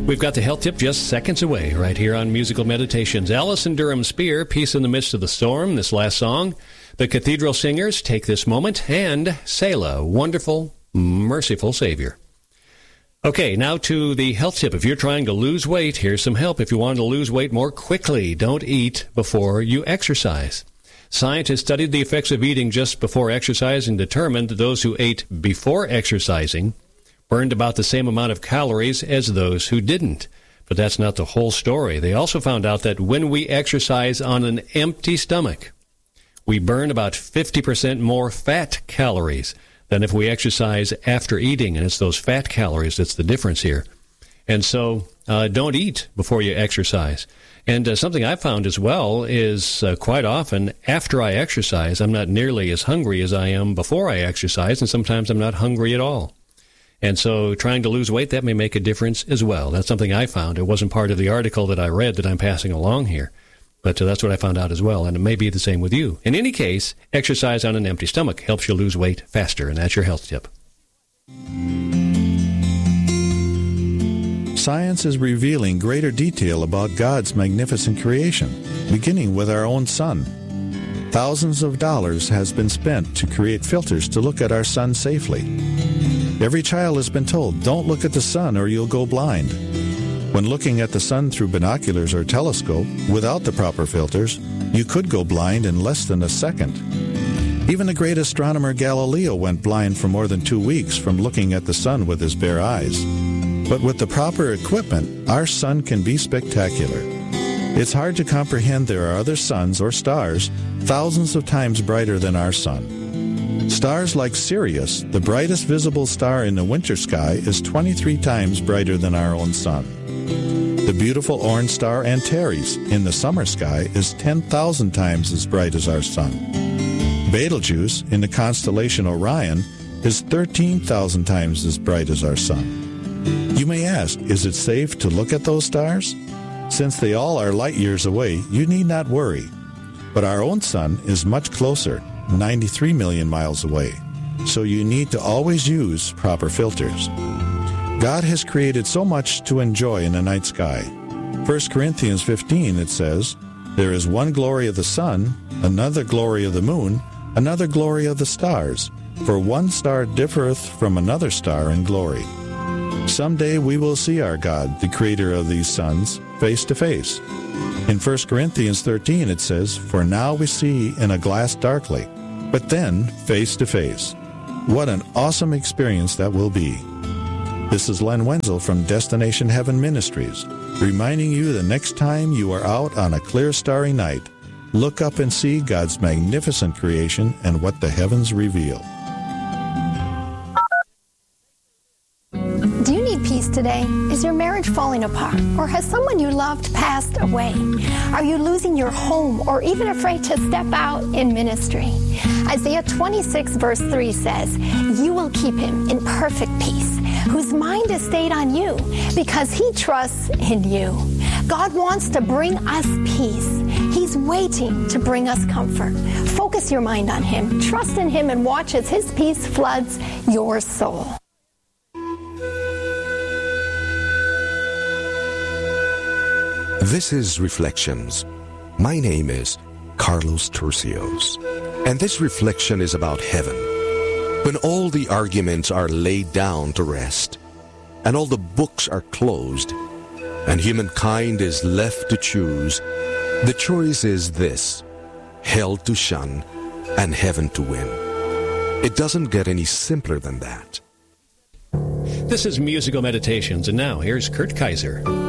We've got the health tip just seconds away right here on Musical Meditations. Alice and Durham Spear, Peace in the Midst of the Storm, this last song. The Cathedral Singers, Take This Moment, and Selah, Wonderful, Merciful Savior. Okay, now to the health tip. If you're trying to lose weight, here's some help. If you want to lose weight more quickly, don't eat before you exercise. Scientists studied the effects of eating just before exercise and determined that those who ate before exercising burned about the same amount of calories as those who didn't. But that's not the whole story. They also found out that when we exercise on an empty stomach, we burn about 50% more fat calories than if we exercise after eating. And it's those fat calories that's the difference here. And so don't eat before you exercise. And something I found as well is quite often after I exercise, I'm not nearly as hungry as I am before I exercise, and sometimes I'm not hungry at all. And so trying to lose weight, that may make a difference as well. That's something I found. It wasn't part of the article that I read that I'm passing along here. But that's what I found out as well, and it may be the same with you. In any case, exercise on an empty stomach helps you lose weight faster, and that's your health tip. Science is revealing greater detail about God's magnificent creation, beginning with our own sun. Thousands of dollars has been spent to create filters to look at our sun safely. Every child has been told, don't look at the sun or you'll go blind. When looking at the sun through binoculars or telescope without the proper filters, you could go blind in less than a second. Even the great astronomer Galileo went blind for more than 2 weeks from looking at the sun with his bare eyes. But with the proper equipment, our sun can be spectacular. It's hard to comprehend there are other suns or stars thousands of times brighter than our sun. Stars like Sirius, the brightest visible star in the winter sky, is 23 times brighter than our own sun. The beautiful orange star Antares in the summer sky is 10,000 times as bright as our sun. Betelgeuse in the constellation Orion is 13,000 times as bright as our sun. You may ask, is it safe to look at those stars? Since they all are light years away, you need not worry. But our own sun is much closer, 93 million miles away, so you need to always use proper filters. God has created so much to enjoy in the night sky. 1 Corinthians 15, it says, there is one glory of the sun, another glory of the moon, another glory of the stars, for one star differeth from another star in glory. Someday we will see our God, the creator of these suns, face to face. In 1 Corinthians 13 it says, for now we see in a glass darkly, but then face to face. What an awesome experience that will be. This is Len Wenzel from Destination Heaven Ministries, reminding you the next time you are out on a clear starry night, look up and see God's magnificent creation and what the heavens reveal. Do you need peace today? Is your marriage falling apart? Or has someone you loved passed away? Are you losing your home or even afraid to step out in ministry? Isaiah 26 verse 3 says, you will keep him in perfect peace, whose mind is stayed on you because he trusts in you. God wants to bring us peace. He's waiting to bring us comfort. Focus your mind on him, trust in him, and watch as his peace floods your soul. This is Reflections. My name is Carlos Turcios, and this reflection is about heaven. When all the arguments are laid down to rest, and all the books are closed, and humankind is left to choose, the choice is this: hell to shun and heaven to win. It doesn't get any simpler than that. This is Musical Meditations, and now here's Kurt Kaiser.